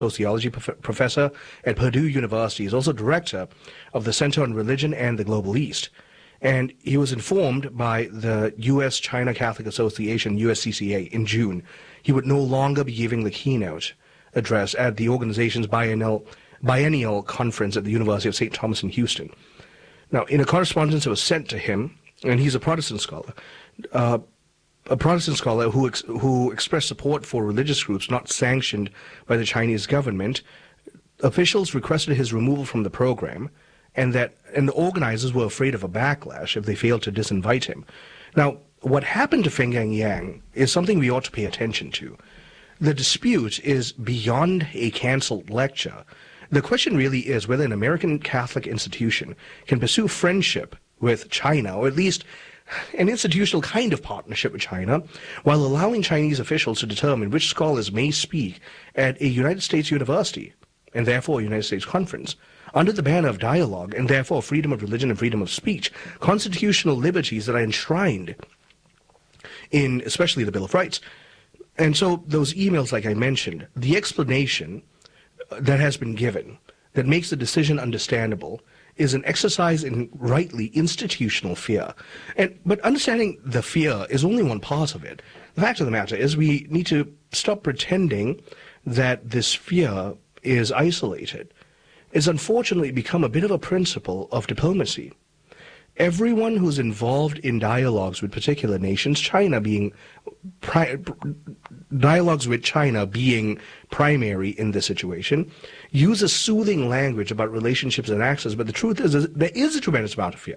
sociology professor at Purdue University. He's also director of the Center on Religion and the Global East. And he was informed by the U.S. China Catholic Association, USCCA, in June he would no longer be giving the keynote address at the organization's biennial conference at the University of St. Thomas in Houston. Now, in a correspondence that was sent to him, and he's a Protestant scholar who expressed support for religious groups not sanctioned by the Chinese government, officials requested his removal from the program, and the organizers were afraid of a backlash if they failed to disinvite him. Now, what happened to Fenggang Yang is something we ought to pay attention to. The dispute is beyond a canceled lecture. The question really is whether an American Catholic institution can pursue friendship with China, or at least an institutional kind of partnership with China, while allowing Chinese officials to determine which scholars may speak at a United States university, and therefore a United States conference, under the banner of dialogue, and therefore freedom of religion and freedom of speech, constitutional liberties that are enshrined in especially the Bill of Rights. And so those emails, like I mentioned, the explanation that has been given that makes the decision understandable is an exercise in rightly institutional fear. But understanding the fear is only one part of it. The fact of the matter is we need to stop pretending that this fear is isolated. It's unfortunately become a bit of a principle of diplomacy. Everyone who's involved in dialogues with particular nations, dialogues with China being primary in this situation, uses soothing language about relationships and access, but the truth is there is a tremendous amount of fear.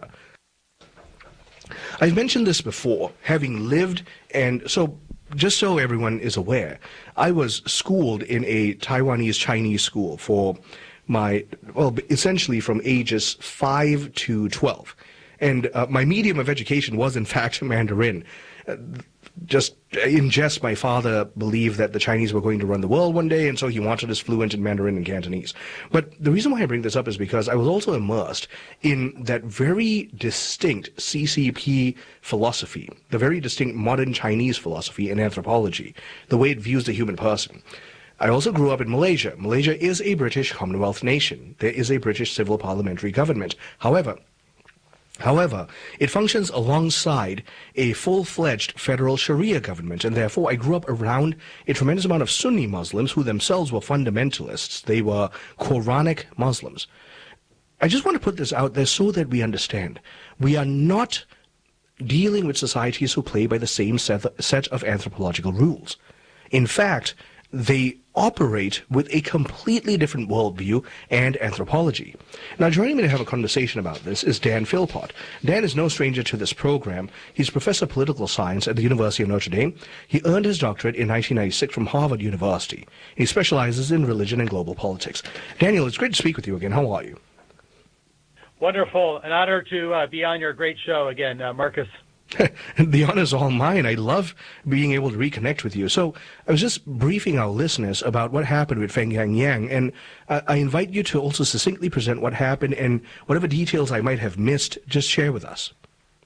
I've mentioned this before, having lived, and so just so everyone is aware, I was schooled in a Taiwanese Chinese school for essentially from ages 5 to 12. And my medium of education was, in fact, Mandarin. Just in jest, my father believed that the Chinese were going to run the world one day, and so he wanted us fluent in Mandarin and Cantonese. But the reason why I bring this up is because I was also immersed in that very distinct CCP philosophy, the very distinct modern Chinese philosophy in anthropology, the way it views the human person. I also grew up in Malaysia. Malaysia is a British Commonwealth nation. There is a British civil parliamentary government. However, it functions alongside a full-fledged federal Sharia government, and therefore I grew up around a tremendous amount of Sunni Muslims who themselves were fundamentalists. They were Quranic Muslims. I just want to put this out there so that we understand. We are not dealing with societies who play by the same set of anthropological rules. In fact, they operate with a completely different worldview and anthropology. Now, joining me to have a conversation about this is Dan Philpott. Dan is no stranger to this program. He's professor of political science at the University of Notre Dame. He earned his doctorate in 1996 from Harvard University. He specializes in religion and global politics. Daniel, it's great to speak with you again. How are you? Wonderful. An honor to be on your great show again, Marcus. The honor is all mine. I love being able to reconnect with you. So I was just briefing our listeners about what happened with Fenggang Yang, and I invite you to also succinctly present what happened, and whatever details I might have missed, just share with us.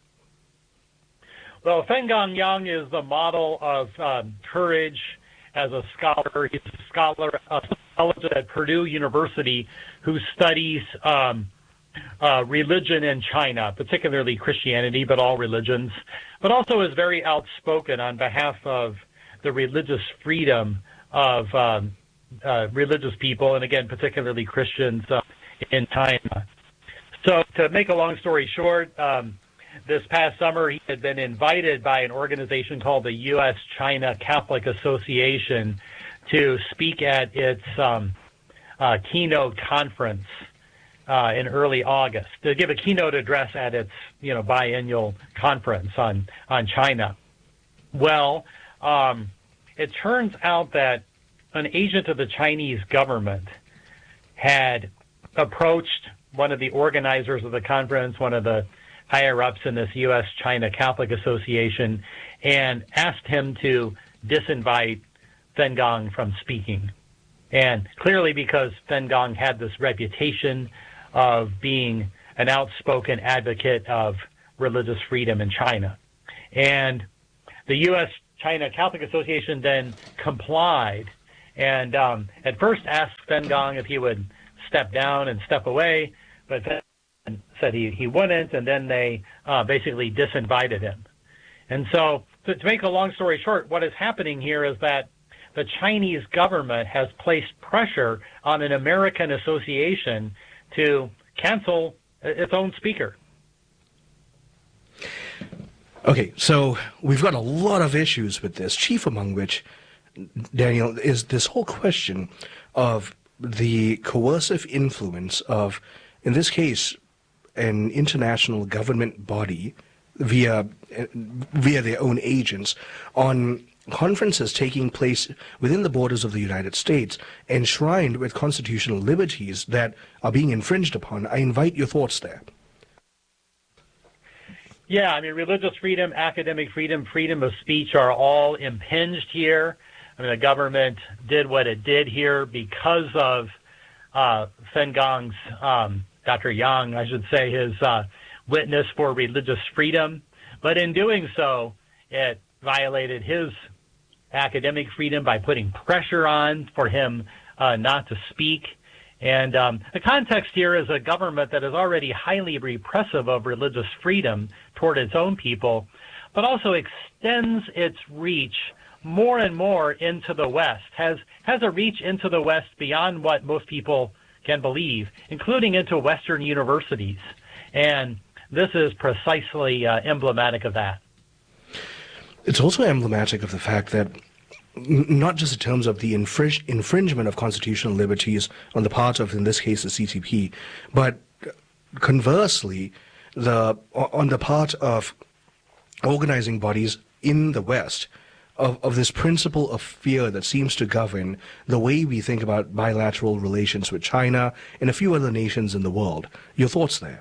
Well, Fenggang Yang is the model of courage as a scholar. He's a scholar at Purdue University who studies religion in China, particularly Christianity, but all religions, but also is very outspoken on behalf of the religious freedom of religious people, and again, particularly Christians in China. So to make a long story short, this past summer he had been invited by an organization called the U.S. China Catholic Association to speak at its keynote conference in early August, to give a keynote address at its biennial conference on China. Well, it turns out that an agent of the Chinese government had approached one of the organizers of the conference, one of the higher-ups in this U.S. China Catholic Association, and asked him to disinvite Fenggang from speaking. And clearly because Fenggang had this reputation of being an outspoken advocate of religious freedom in China. And the U.S. China Catholic Association then complied and at first asked Fen Gong if he would step down and step away, but then said he wouldn't, and then they basically disinvited him. And so, to make a long story short, what is happening here is that the Chinese government has placed pressure on an American association to cancel its own speaker. Okay, so we've got a lot of issues with this, chief among which, Daniel, is this whole question of the coercive influence of, in this case, an international government body via their own agents on conferences taking place within the borders of the United States, enshrined with constitutional liberties that are being infringed upon. I invite your thoughts there. Yeah, I mean, religious freedom, academic freedom, freedom of speech are all impinged here. I mean, the government did what it did here because of Fen Gong's, Dr. Yang, I should say, his witness for religious freedom. But in doing so, it violated his academic freedom by putting pressure on for him not to speak. And the context here is a government that is already highly repressive of religious freedom toward its own people, but also extends its reach more and more into the West, has a reach into the West beyond what most people can believe, including into Western universities. And this is precisely emblematic of that. It's also emblematic of the fact that not just in terms of the infringement of constitutional liberties on the part of, in this case, the CCP, but conversely, on the part of organizing bodies in the West, of this principle of fear that seems to govern the way we think about bilateral relations with China and a few other nations in the world. Your thoughts there?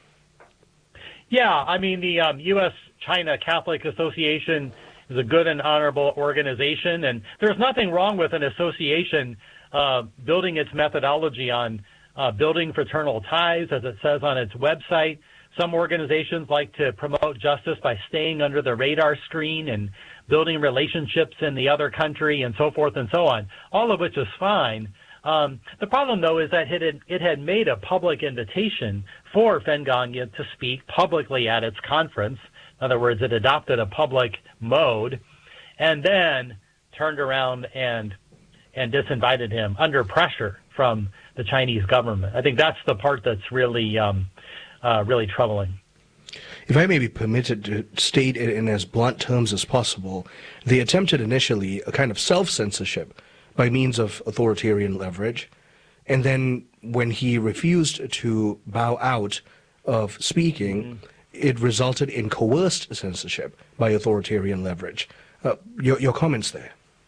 Yeah, I mean, the U.S.-China Catholic Association is a good and honorable organization, and there's nothing wrong with an association building its methodology on building fraternal ties, as it says on its website. Some organizations like to promote justice by staying under the radar screen and building relationships in the other country and so forth and so on, all of which is fine. The problem, though, is that it had made a public invitation for Fen Gong to speak publicly at its conference. In other words, it adopted a public mode and then turned around and disinvited him under pressure from the Chinese government. I think that's the part that's really troubling. If I may be permitted to state it in as blunt terms as possible, they attempted initially a kind of self-censorship by means of authoritarian leverage, and then when he refused to bow out of speaking, it resulted in coerced censorship by authoritarian leverage. Your comments there?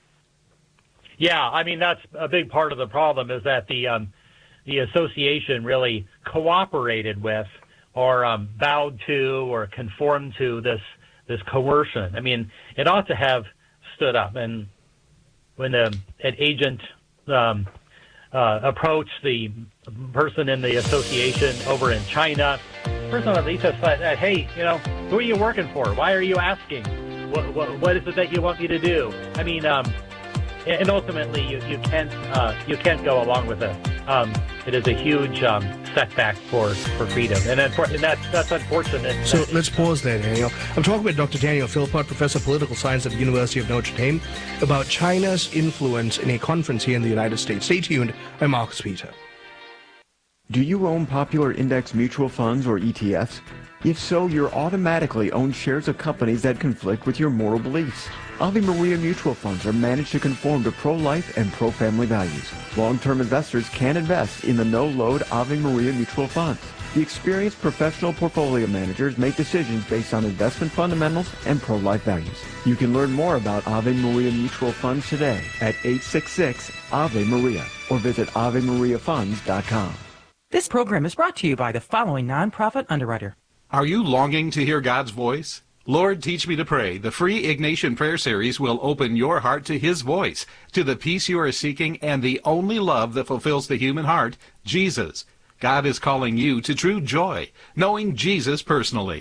Yeah, I mean, that's a big part of the problem, is that the association really cooperated with or bowed to or conformed to this coercion. I mean, it ought to have stood up. And when an agent approached the person in the association over in China, the person at least said, hey, who are you working for? Why are you asking? What is it that you want me to do? I mean, and ultimately you can't go along with it. It is a huge setback for freedom, and that's unfortunate. So let's pause there, Daniel. I'm talking with Dr. Daniel Philpott, Professor of Political Science at the University of Notre Dame, about China's influence in a conference here in the United States. Stay tuned. I'm Marcus Peter. Do you own popular index mutual funds or ETFs? If so, you're automatically own shares of companies that conflict with your moral beliefs. Ave Maria mutual funds are managed to conform to pro-life and pro-family values. Long-term investors can invest in the no-load Ave Maria mutual funds. The experienced professional portfolio managers make decisions based on investment fundamentals and pro-life values. You can learn more about Ave Maria mutual funds today at 866-AVE-MARIA or visit AveMariaFunds.com. This program is brought to you by the following nonprofit underwriter. Are you longing to hear God's voice? Lord, Teach Me to Pray, the free Ignatian Prayer Series will open your heart to His voice, to the peace you are seeking, and the only love that fulfills the human heart, Jesus. God is calling you to true joy, knowing Jesus personally.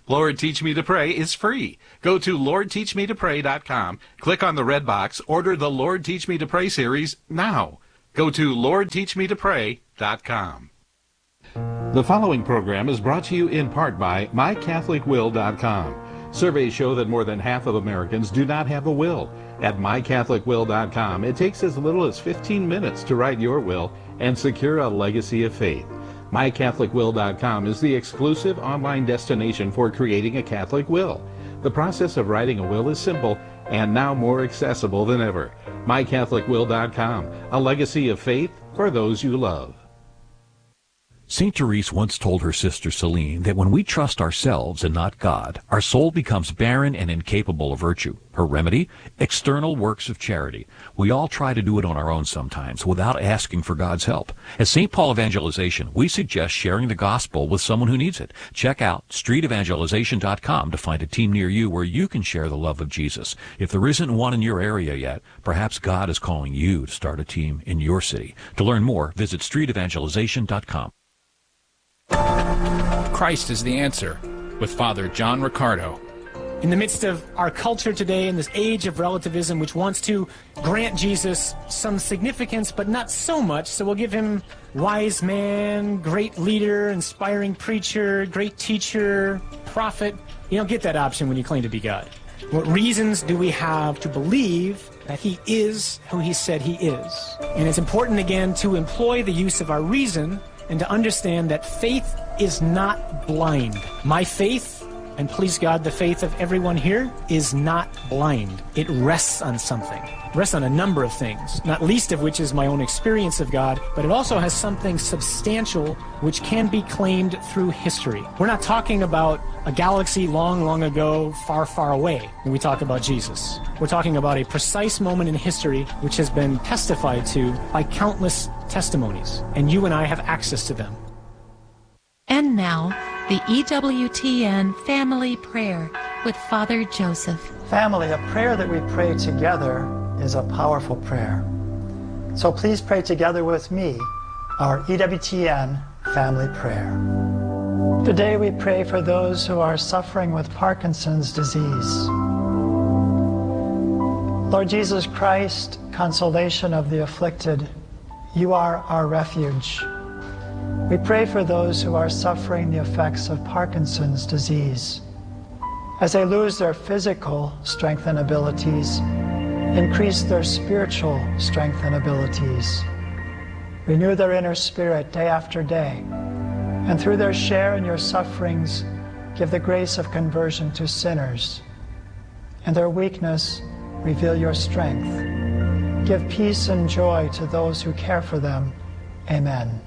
Lord Teach Me to Pray is free. Go to LordTeachMeToPray.com, click on the red box, order the Lord Teach Me to Pray series now. Go to LordTeachMeToPray.com. The following program is brought to you in part by MyCatholicWill.com. Surveys show that more than half of Americans do not have a will. At MyCatholicWill.com, it takes as little as 15 minutes to write your will and secure a legacy of faith. MyCatholicWill.com is the exclusive online destination for creating a Catholic will. The process of writing a will is simple and now more accessible than ever. MyCatholicWill.com, a legacy of faith for those you love. St. Therese once told her sister Celine that when we trust ourselves and not God, our soul becomes barren and incapable of virtue. Her remedy? External works of charity. We all try to do it on our own sometimes without asking for God's help. At St. Paul Evangelization, we suggest sharing the gospel with someone who needs it. Check out streetevangelization.com to find a team near you where you can share the love of Jesus. If there isn't one in your area yet, perhaps God is calling you to start a team in your city. To learn more, visit streetevangelization.com. Christ is the answer, with Father John Riccardo. In the midst of our culture today, in this age of relativism, which wants to grant Jesus some significance, but not so much, so we'll give him wise man, great leader, inspiring preacher, great teacher, prophet. You don't get that option when you claim to be God. What reasons do we have to believe that he is who he said he is? And it's important, again, to employ the use of our reason and to understand that faith is not blind. My faith, and please God, the faith of everyone here, is not blind. It rests on something. It rests on a number of things, not least of which is my own experience of God, but it also has something substantial which can be claimed through history. We're not talking about a galaxy long, long ago, far, far away when we talk about Jesus. We're talking about a precise moment in history which has been testified to by countless testimonies, and you and I have access to them. And now, the EWTN Family Prayer with Father Joseph. Family, a prayer that we pray together is a powerful prayer. So please pray together with me our EWTN Family Prayer. Today we pray for those who are suffering with Parkinson's disease. Lord Jesus Christ, consolation of the afflicted, you are our refuge. We pray for those who are suffering the effects of Parkinson's disease. As they lose their physical strength and abilities, increase their spiritual strength and abilities. Renew their inner spirit day after day, and through their share in your sufferings, give the grace of conversion to sinners. In their weakness, reveal your strength. Give peace and joy to those who care for them. Amen.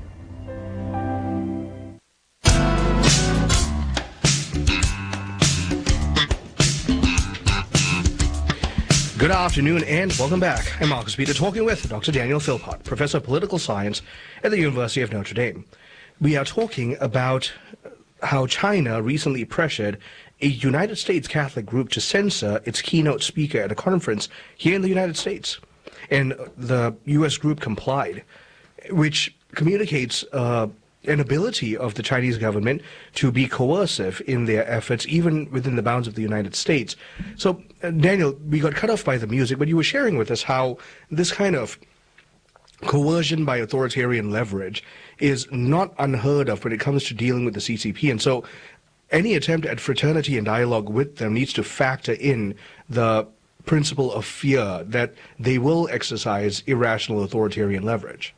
Good afternoon and welcome back. I'm Marcus Peter, talking with Dr. Daniel Philpott, Professor of Political Science at the University of Notre Dame. We are talking about how China recently pressured a United States Catholic group to censor its keynote speaker at a conference here in the United States. And the U.S. group complied, which communicates an ability of the Chinese government to be coercive in their efforts, even within the bounds of the United States. So, Daniel, we got cut off by the music, but you were sharing with us how this kind of coercion by authoritarian leverage is not unheard of when it comes to dealing with the CCP. And so any attempt at fraternity and dialogue with them needs to factor in the principle of fear that they will exercise irrational authoritarian leverage.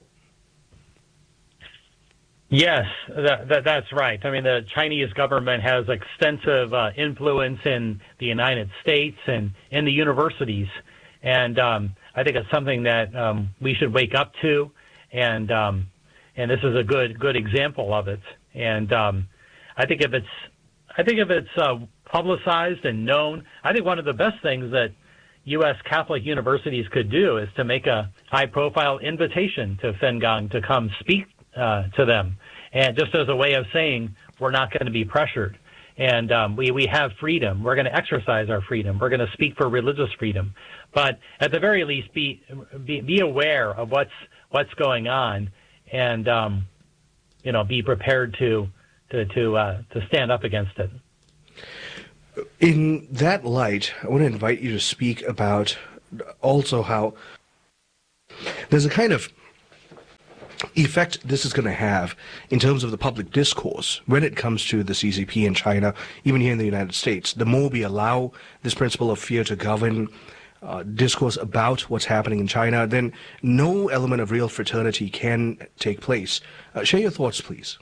Yes, that's right. I mean, the Chinese government has extensive influence in the United States and in the universities. And I think it's something that we should wake up to. And this is a good example of it. And I think if it's publicized and known, I think one of the best things that U.S. Catholic universities could do is to make a high-profile invitation to Fenggang to come speak to them, and just as a way of saying we're not going to be pressured, and we have freedom. We're going to exercise our freedom. We're going to speak for religious freedom, but at the very least, be aware of what's going on, and be prepared to stand up against it. In that light, I want to invite you to speak about also how there's a kind of effect this is going to have in terms of the public discourse when it comes to the CCP in China, even here in the United States. The more we allow this principle of fear to govern discourse about what's happening in China, then no element of real fraternity can take place. Share your thoughts, please.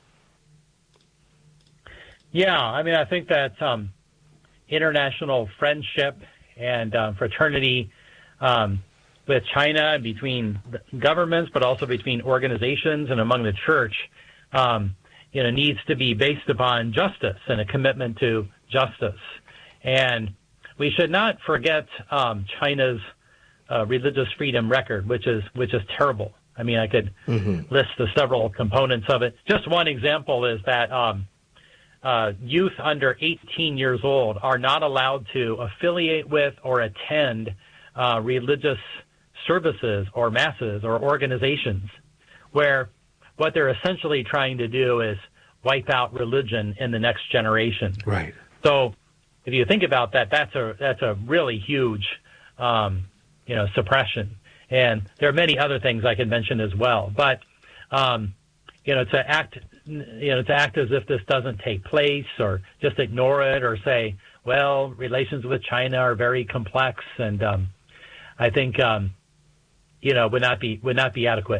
Yeah, I mean, I think that international friendship and fraternity with China, between governments, but also between organizations and among the church, needs to be based upon justice and a commitment to justice. And we should not forget China's religious freedom record, which is terrible. I mean, I could list the several components of it. Just one example is that youth under 18 years old are not allowed to affiliate with or attend religious services or masses or organizations, where what they're essentially trying to do is wipe out religion in the next generation. Right. So if you think about that, that's a really huge, suppression. And there are many other things I could mention as well. But, to act as if this doesn't take place, or just ignore it, or say, well, relations with China are very complex, and I think, would not be adequate.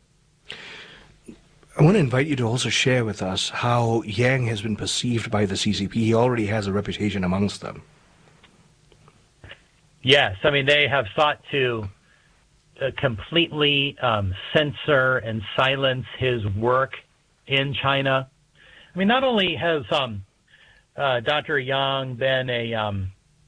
I want to invite you to also share with us how Yang has been perceived by the CCP. He already has a reputation amongst them. Yes, I mean, they have sought to completely censor and silence his work in China. I mean, not only has Dr. Yang been a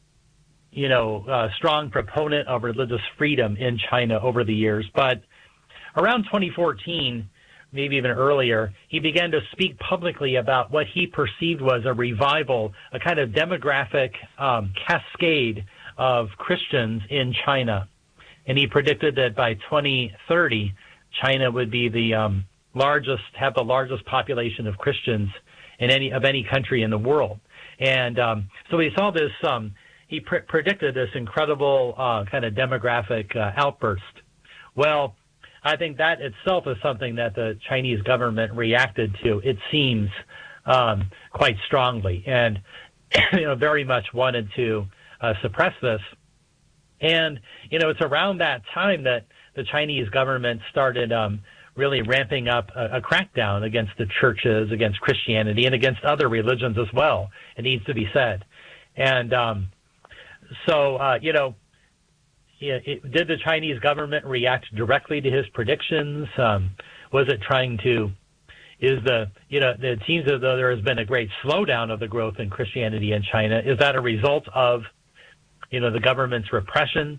strong proponent of religious freedom in China over the years, but around 2014, maybe even earlier, he began to speak publicly about what he perceived was a revival, a kind of demographic cascade of Christians in China. And he predicted that by 2030, China would be the have the largest population of Christians in any country in the world. And so we saw this, he predicted this incredible kind of demographic outburst. Well, I think that itself is something that the Chinese government reacted to, it seems, quite strongly, and very much wanted to suppress this. And it's around that time that the Chinese government started really ramping up a crackdown against the churches, against Christianity, and against other religions as well. It needs to be said. And did the Chinese government react directly to his predictions? Was it trying to? It seems as though there has been a great slowdown of the growth in Christianity in China. Is that a result of, the government's repression?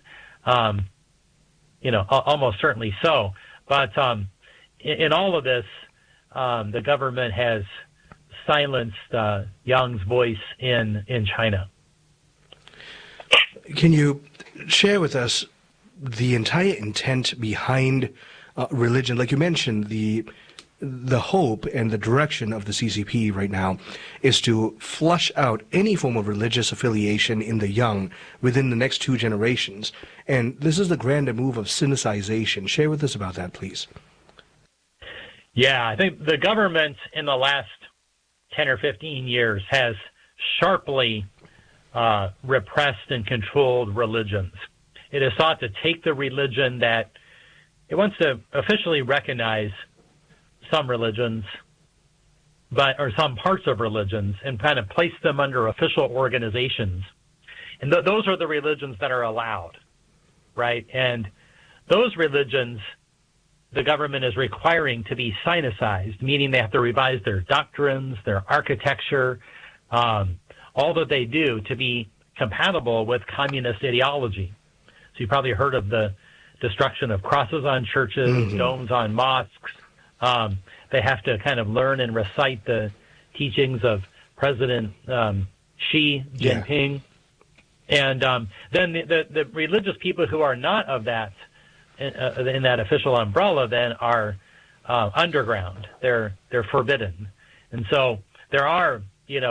Almost certainly so. But in all of this, the government has silenced Yang's voice in China. Can you share with us the entire intent behind religion? Like you mentioned, the hope and the direction of the CCP right now is to flush out any form of religious affiliation in the young within the next 2 generations. And this is the grander move of sinicization. Share with us about that, please. Yeah, I think the government in the last 10 or 15 years has sharply repressed and controlled religions. It has sought to take the religion that it wants to officially recognize some religions, or some parts of religions, and kind of place them under official organizations. And those are the religions that are allowed, right? And those religions, the government is requiring to be sinicized, meaning they have to revise their doctrines, their architecture, all that they do to be compatible with communist ideology. So you probably heard of the destruction of crosses on churches, domes on mosques. They have to kind of learn and recite the teachings of President Xi Jinping. Yeah. And then the religious people who are not of that, in that official umbrella, then are underground. They're forbidden. And so there are,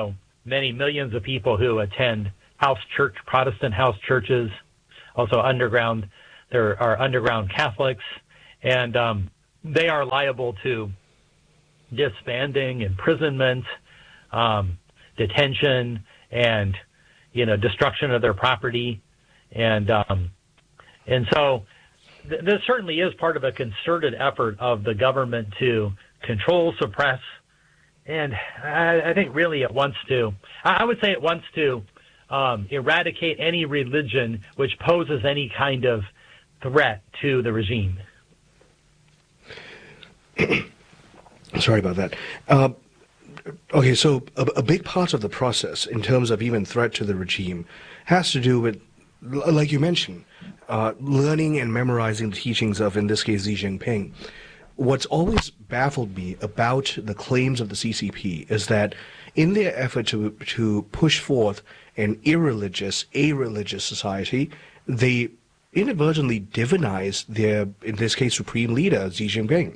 many millions of people who attend Protestant house churches, also underground. There are underground Catholics, and they are liable to disbanding, imprisonment, detention, and destruction of their property, and so this certainly is part of a concerted effort of the government to control, suppress, and I think really it wants to. I would say it wants to eradicate any religion which poses any kind of threat to the regime. Sorry about that. Okay, so a big part of the process in terms of even threat to the regime has to do with, like you mentioned, learning and memorizing the teachings of, in this case, Xi Jinping. What's always baffled me about the claims of the CCP is that in their effort to push forth an irreligious, a-religious society, they inadvertently divinize their, in this case, supreme leader, Xi Jinping.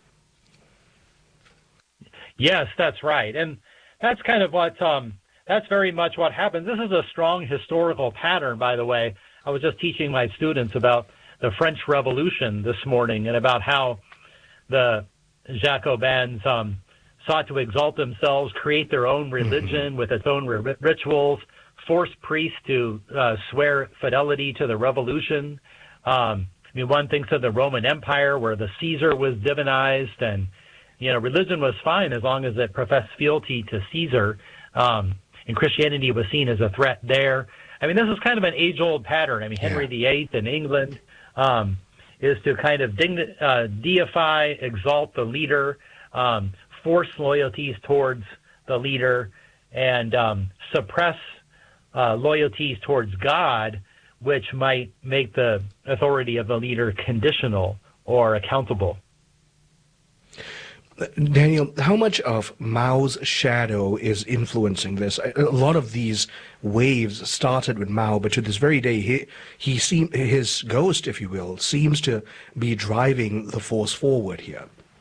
Yes, that's right. And that's kind of what, that's very much what happens. This is a strong historical pattern, by the way. I was just teaching my students about the French Revolution this morning and about how the Jacobins sought to exalt themselves, create their own religion with its own rituals, force priests to swear fidelity to the revolution. One thinks of the Roman Empire where the Caesar was divinized, and religion was fine as long as it professed fealty to Caesar, and Christianity was seen as a threat there. This is kind of an age-old pattern. Henry VIII in England is to kind of deify, exalt the leader, force loyalties towards the leader, and suppress loyalties towards God, which might make the authority of the leader conditional or accountable. Daniel, how much of Mao's shadow is influencing this? A lot of these waves started with Mao, but to this very day, his ghost, if you will, seems to be driving the force forward here.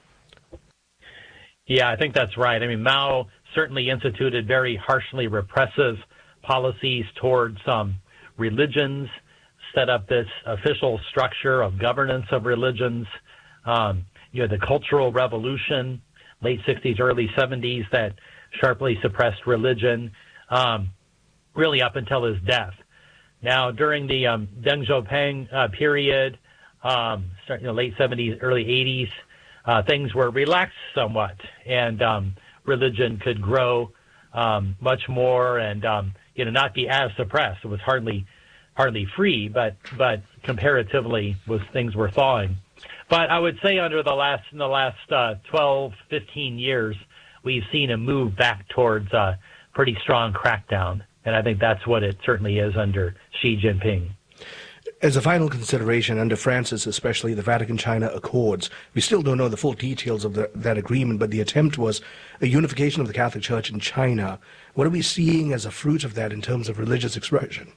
Yeah, I think that's right. Mao certainly instituted very harshly repressive policies towards religions, set up this official structure of governance of religions. The Cultural Revolution, late 60s, early 70s, that sharply suppressed religion, really up until his death. Now, during the Deng Xiaoping period, late 70s, early 80s, things were relaxed somewhat, and religion could grow much more and not be as suppressed. It was hardly free, but comparatively, things were thawing. But I would say in the last 12, 15 years, we've seen a move back towards a pretty strong crackdown. And I think that's what it certainly is under Xi Jinping. As a final consideration, under Francis, especially the Vatican-China Accords, we still don't know the full details of that agreement, but the attempt was a unification of the Catholic Church in China. What are we seeing as a fruit of that in terms of religious expression?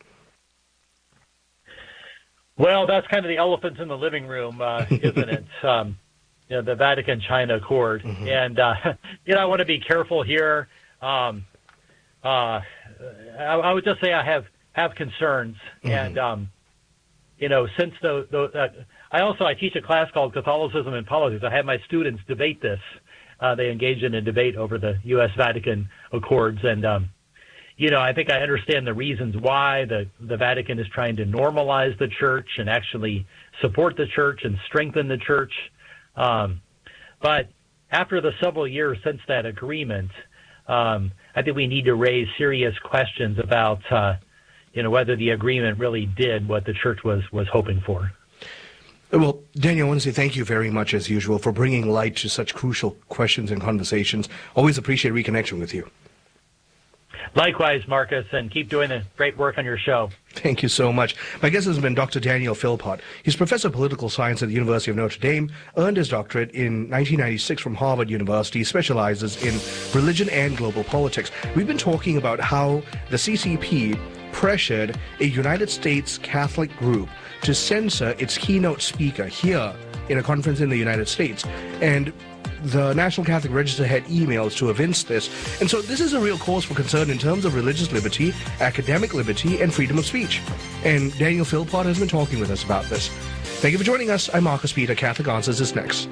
Well, that's kind of the elephant in the living room, isn't it? The Vatican-China Accord. Mm-hmm. And, I want to be careful here. I would just say I have concerns. Mm-hmm. And, since I teach a class called Catholicism and Politics. I have my students debate this. They engage in a debate over the U.S.-Vatican Accords. And, I think I understand the reasons why the Vatican is trying to normalize the church and actually support the church and strengthen the church. But after the several years since that agreement, I think we need to raise serious questions about, whether the agreement really did what the church was hoping for. Well, Daniel, I want to say thank you very much, as usual, for bringing light to such crucial questions and conversations. Always appreciate reconnection with you. Likewise, Marcus, and keep doing the great work on your show. Thank you so much. My guest has been Dr. Daniel Philpott. He's professor of political science at the University of Notre Dame, earned his doctorate in 1996 from Harvard University, specializes in religion and global politics. We've been talking about how the CCP pressured a United States Catholic group to censor its keynote speaker here in a conference in the United States. And the National Catholic Register had emails to evince this. And so this is a real cause for concern in terms of religious liberty, academic liberty, and freedom of speech. And Daniel Philpott has been talking with us about this. Thank you for joining us. I'm Marcus Peter. Catholic Answers is next.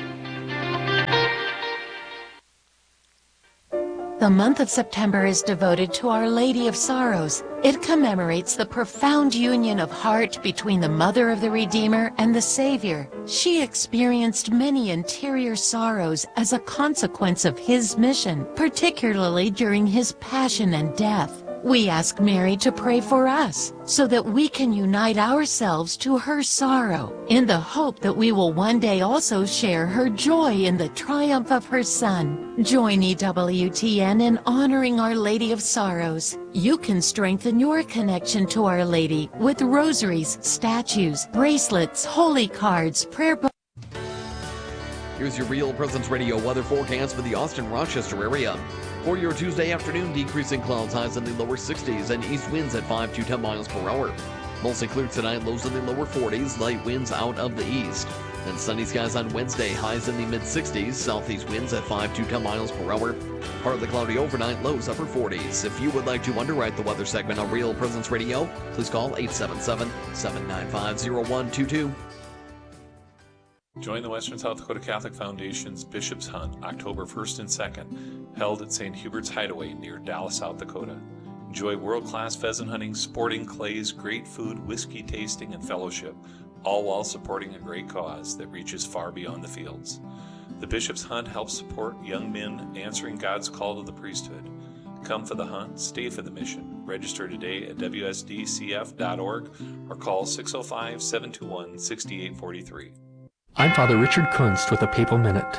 The month of September is devoted to Our Lady of Sorrows. It commemorates the profound union of heart between the Mother of the Redeemer and the Savior. She experienced many interior sorrows as a consequence of his mission, particularly during his passion and death. We ask Mary to pray for us so that we can unite ourselves to her sorrow in the hope that we will one day also share her joy in the triumph of her Son. Join EWTN in honoring Our Lady of Sorrows. You can strengthen your connection to Our Lady with rosaries, statues, bracelets, holy cards, prayer books. Here's your Real Presence Radio weather forecast for the Austin-Rochester area. For your Tuesday afternoon, decreasing clouds, highs in the lower 60s and east winds at 5 to 10 miles per hour. Mostly clear tonight, lows in the lower 40s, light winds out of the east. Then sunny skies on Wednesday, highs in the mid-60s, southeast winds at 5 to 10 miles per hour. Partly cloudy overnight, lows upper 40s. If you would like to underwrite the weather segment on Real Presence Radio, please call 877-795-0122. Join the Western South Dakota Catholic Foundation's Bishop's Hunt, October 1st and 2nd, held at St. Hubert's Hideaway near Dallas, South Dakota. Enjoy world-class pheasant hunting, sporting clays, great food, whiskey tasting, and fellowship, all while supporting a great cause that reaches far beyond the fields. The Bishop's Hunt helps support young men answering God's call to the priesthood. Come for the hunt, stay for the mission. Register today at wsdcf.org or call 605-721-6843. I'm Father Richard Kunst with a Papal Minute.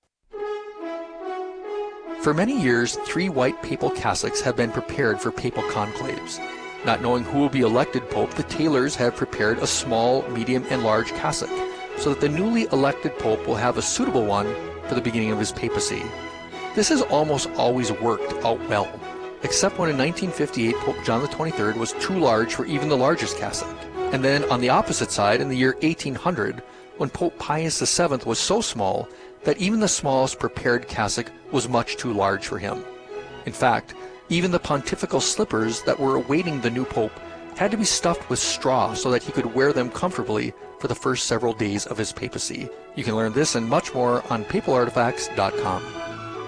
For many years, 3 white papal cassocks have been prepared for papal conclaves. Not knowing who will be elected pope, the tailors have prepared a small, medium, and large cassock, so that the newly elected pope will have a suitable one for the beginning of his papacy. This has almost always worked out well, except when in 1958 Pope John XXIII was too large for even the largest cassock. And then on the opposite side, in the year 1800, when Pope Pius VII was so small that even the smallest prepared cassock was much too large for him. In fact, even the pontifical slippers that were awaiting the new pope had to be stuffed with straw so that he could wear them comfortably for the first several days of his papacy. You can learn this and much more on papalartifacts.com.